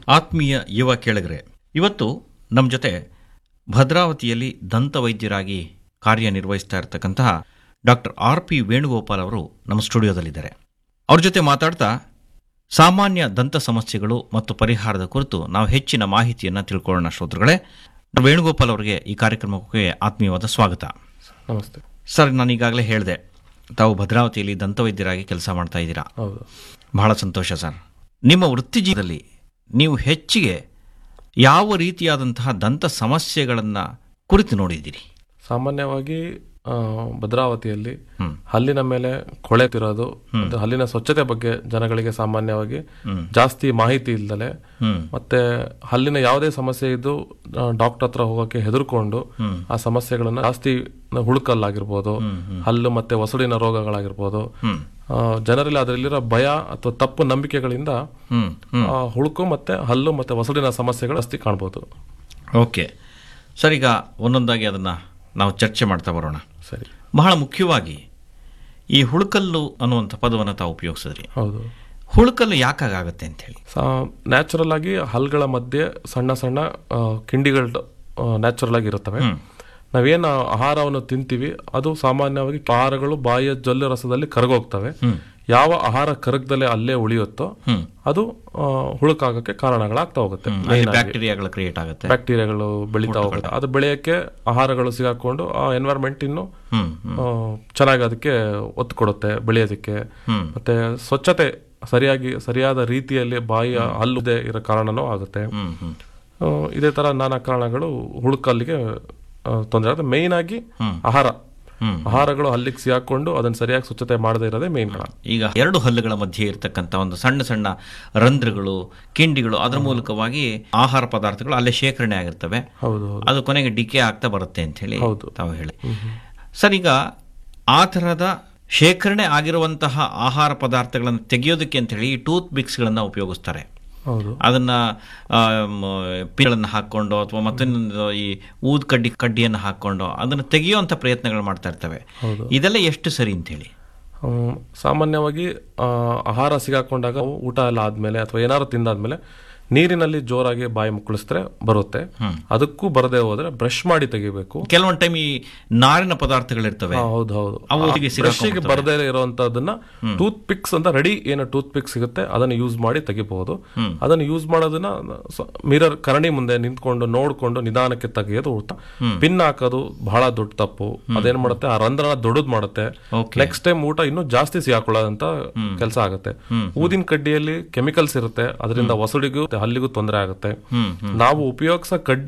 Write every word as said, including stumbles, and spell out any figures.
ಆತ್ಮೀಯ ಯುವ ಕೇಳಿಗರೆ, ಇವತ್ತು ನಮ್ಮ ಜೊತೆ ಭದ್ರಾವತಿಯಲ್ಲಿ ದಂತವೈದ್ಯರಾಗಿ ಕಾರ್ಯನಿರ್ವಹಿಸ್ತಾ ಇರತಕ್ಕಂತಹ ಡಾಕ್ಟರ್ ಆರ್ ಪಿ ವೇಣುಗೋಪಾಲ್ ಅವರು ನಮ್ಮ ಸ್ಟುಡಿಯೋದಲ್ಲಿದ್ದಾರೆ. ಅವ್ರ ಜೊತೆ ಮಾತಾಡ್ತಾ ಸಾಮಾನ್ಯ ದಂತ ಸಮಸ್ಯೆಗಳು ಮತ್ತು ಪರಿಹಾರದ ಕುರಿತು ನಾವು ಹೆಚ್ಚಿನ ಮಾಹಿತಿಯನ್ನು ತಿಳ್ಕೊಳ್ಳೋಣ. ಶ್ರೋತೃಗಳೇ, ವೇಣುಗೋಪಾಲ್ ಅವರಿಗೆ ಈ ಕಾರ್ಯಕ್ರಮಕ್ಕೆ ಆತ್ಮೀಯವಾದ ಸ್ವಾಗತ. ನಮಸ್ತೆ ಸರ್. ನಾನು ಈಗಾಗಲೇ ಹೇಳಿದೆ, ತಾವು ಭದ್ರಾವತಿಯಲ್ಲಿ ದಂತವೈದ್ಯರಾಗಿ ಕೆಲಸ ಮಾಡ್ತಾ ಇದ್ದೀರಾ. ಹೌದು, ಬಹಳ ಸಂತೋಷ ಸರ್. ನಿಮ್ಮ ವೃತ್ತಿ ಜೀವನದಲ್ಲಿ ನೀವು ಹೆಚ್ಚಿಗೆ ಯಾವ ರೀತಿಯಾದಂತಹ ದಂತ ಸಮಸ್ಯೆಗಳನ್ನು ಕುರಿತು ನೋಡಿದ್ದೀರಿ? ಸಾಮಾನ್ಯವಾಗಿ ಆ, ಭದ್ರಾವತಿಯಲ್ಲಿ ಹಲ್ಲಿನ ಮೇಲೆ ಕೊಳೆ ತಿರೋದು, ಹಲ್ಲಿನ ಸ್ವಚ್ಛತೆ ಬಗ್ಗೆ ಜನಗಳಿಗೆ ಸಾಮಾನ್ಯವಾಗಿ ಜಾಸ್ತಿ ಮಾಹಿತಿ ಇಲ್ದಲೆ, ಮತ್ತೆ ಹಲ್ಲಿನ ಯಾವುದೇ ಸಮಸ್ಯೆ ಇದ್ದು ಡಾಕ್ಟರ್ ಹತ್ರ ಹೋಗೋಕೆ ಹೆದರ್ಕೊಂಡು ಆ ಸಮಸ್ಯೆಗಳನ್ನ ಜಾಸ್ತಿ ಹುಳುಕಲ್ಲಾಗಿರ್ಬೋದು, ಹಲ್ಲು ಮತ್ತೆ ಒಸಡಿನ ರೋಗಗಳಾಗಿರ್ಬೋದು, ಜನರಲ್ಲಿ ಅದರಲ್ಲಿರೋ ಭಯ ಅಥವಾ ತಪ್ಪು ನಂಬಿಕೆಗಳಿಂದ ಹುಳುಕು ಮತ್ತೆ ಹಲ್ಲು ಮತ್ತೆ ಒಸಡಿನ ಸಮಸ್ಯೆಗಳು ಜಾಸ್ತಿ ಕಾಣ್ಬೋದು. ಓಕೆ ಸರ್, ಈಗ ಒಂದೊಂದಾಗಿ ಅದನ್ನು ನಾವು ಚರ್ಚೆ ಮಾಡ್ತಾ ಬರೋಣ. ಸರಿ. ಬಹಳ ಮುಖ್ಯವಾಗಿ ಈ ಹುಳುಕಲ್ಲು ಅನ್ನುವಂಥ ಪದವನ್ನು ತಾವು ಉಪಯೋಗಿಸಿದ್ರಿ. ಹೌದು, ಹುಳುಕಲ್ಲು ಯಾಕಾಗುತ್ತೆ ಅಂತ ಹೇಳಿ? ನ್ಯಾಚುರಲ್ ಆಗಿ ಹಲ್ಗಳ ಮಧ್ಯೆ ಸಣ್ಣ ಸಣ್ಣ ಕಿಂಡಿಗಳು ನ್ಯಾಚುರಲ್ ಆಗಿ ಇರುತ್ತವೆ. ನಾವೇನು ಆಹಾರವನ್ನು ತಿಂತೀವಿ ಅದು ಸಾಮಾನ್ಯವಾಗಿ ಆಹಾರಗಳು ಬಾಯಿಯ ಜೊಲ್ಲು ರಸದಲ್ಲಿ ಕರಗೋಗ್ತವೆ. ಯಾವ ಆಹಾರ ಕರಗದಲ್ಲೇ ಅಲ್ಲೇ ಉಳಿಯುತ್ತೋ ಅದು ಹುಳುಕಾಗಕ್ಕೆ ಕಾರಣಗಳಾಗ್ತಾ ಹೋಗುತ್ತೆ. ಬ್ಯಾಕ್ಟೀರಿಯಾಗಳು ಕ್ರಿಯೇಟ್ ಆಗುತ್ತೆ, ಬ್ಯಾಕ್ಟೀರಿಯಾಗಳು ಬೆಳೀತಾ ಹೋಗುತ್ತೆ. ಅದು ಬೆಳೆಯಕ್ಕೆ ಆಹಾರಗಳು ಸಿಗಾಕೊಂಡು ಆ ಎನ್ವೈರನ್ಮೆಂಟ್ ಇನ್ನು ಚೆನ್ನಾಗಿ ಅದಕ್ಕೆ ಒತ್ತು ಕೊಡುತ್ತೆ ಬೆಳೆಯೋದಕ್ಕೆ. ಮತ್ತೆ ಸ್ವಚ್ಛತೆ ಸರಿಯಾಗಿ ಸರಿಯಾದ ರೀತಿಯಲ್ಲಿ ಬಾಯಿಯ ಹಲ್ಲುದೇ ಇರೋ ಕಾರಣನೂ ಆಗುತ್ತೆ. ಇದೇ ತರ ನಾನಾ ಕಾರಣಗಳು ಹುಳುಕಲ್ಲಿಗೆ ತೊಂದರೆ ಆಗುತ್ತೆ. ಮೇಯ್ನ್ ಆಗಿ ಆಹಾರ ಆಹಾರಗಳು ಹಲ್ಲಿಗೆ ಸಿಹಾಕೊಂಡು ಅದನ್ನ ಸರಿಯಾಗಿ ಸ್ವಚ್ಛತೆ ಮಾಡದೇ ಇರೋದೇ ಮೇನ್ ಕಾರಣ. ಈಗ ಎರಡು ಹಲ್ಲುಗಳ ಮಧ್ಯೆ ಇರತಕ್ಕಂತ ಒಂದು ಸಣ್ಣ ಸಣ್ಣ ರಂಧ್ರಗಳು, ಕಿಂಡಿಗಳು, ಅದರ ಮೂಲಕವಾಗಿ ಆಹಾರ ಪದಾರ್ಥಗಳು ಅಲ್ಲೇ ಶೇಖರಣೆ ಆಗಿರ್ತವೆ. ಹೌದು, ಅದು ಕೊನೆಗೆ ಡಿಕೆ ಆಗ್ತಾ ಬರುತ್ತೆ ಅಂತ ಹೇಳಿ ತಾವು ಹೇಳಿ. ಸರ್, ಈಗ ಆ ತರಹದ ಶೇಖರಣೆ ಆಗಿರುವಂತಹ ಆಹಾರ ಪದಾರ್ಥಗಳನ್ನು ತೆಗೆಯೋದಕ್ಕೆ ಅಂತ ಹೇಳಿ ಟೂತ್ ಪಿಕ್ಸ್ ಗಳನ್ನ ಉಪಯೋಗಿಸ್ತಾರೆ. ಅದನ್ನ ಪಿಗಳನ್ನು ಹಾಕೊಂಡು ಅಥವಾ ಮತ್ತೊಂದು ಈ ಊದ್ ಕಡ್ಡಿ ಕಡ್ಡಿಯನ್ನು ಹಾಕೊಂಡು ಅದನ್ನು ತೆಗೆಯುವಂತ ಪ್ರಯತ್ನಗಳು ಮಾಡ್ತಾ ಇರ್ತವೆ. ಇದೆಲ್ಲ ಎಷ್ಟು ಸರಿ ಅಂತ ಹೇಳಿ? ಸಾಮಾನ್ಯವಾಗಿ ಆಹಾರ ಸಿಗಾಕೊಂಡಾಗ ಊಟ ಎಲ್ಲ ಆದ್ಮೇಲೆ ಅಥವಾ ಏನಾದ್ರು ತಿಂದಾದ್ಮೇಲೆ ನೀರಿನಲ್ಲಿ ಜೋರಾಗಿ ಬಾಯಿ ಮುಕ್ಕಳಿಸಿದ್ರೆ ಬರುತ್ತೆ. ಅದಕ್ಕೂ ಬರದೇ ಹೋದ್ರೆ ಬ್ರಷ್ ಮಾಡಿ ತೆಗಿಬೇಕು. ಕೆಲವೊಂದು ಟೈಮ್ ಈ ನಾರಿನ ಪದಾರ್ಥಗಳಿರ್ತವೆ. ಹೌದು ಹೌದು ಬ್ರಷ್ಗೆ ಬರದೇ ಇರುವಂತದನ್ನ ಟೂತ್ ಪಿಕ್ಸ್ ಅಂತ ರೆಡಿ ಏನೋ ಟೂತ್ ಪಿಕ್ ಸಿಗುತ್ತೆ, ಅದನ್ನ ಯೂಸ್ ಮಾಡಿ ತೆಗಿಬಹುದು. ಅದನ್ನ ಯೂಸ್ ಮಾಡೋದನ್ನ ಮಿರರ್ ಕರಣಿ ಮುಂದೆ ನಿಂತ್ಕೊಂಡು ನೋಡ್ಕೊಂಡು ನಿಧಾನಕ್ಕೆ ತೆಗೆಯೋದು ಊಟ. ಪಿನ್ ಹಾಕೋದು ಬಹಳ ದೊಡ್ಡ ತಪ್ಪು. ಅದೇನ್ ಮಾಡುತ್ತೆ, ಆ ರಂಧ್ರನ ದೊಡ್ಡದ್ ಮಾಡುತ್ತೆ. ನೆಕ್ಸ್ಟ್ ಟೈಮ್ ಊಟ ಇನ್ನೂ ಜಾಸ್ತಿ ಸಿಗಾಕೊಳ್ಳೋದಂತ ಕೆಲಸ ಆಗುತ್ತೆ. ಊದಿನ ಕಡ್ಡಿಯಲ್ಲಿ ಕೆಮಿಕಲ್ಸ್ ಇರುತ್ತೆ, ಅದರಿಂದ ಒಸಡಿಗೂ ಹಲ್ಲಿಗೂ ತೊಂದರೆ ಆಗುತ್ತೆ. ನಾವು ಉಪಯೋಗಿಸೋ ಕಡ್ಡಿ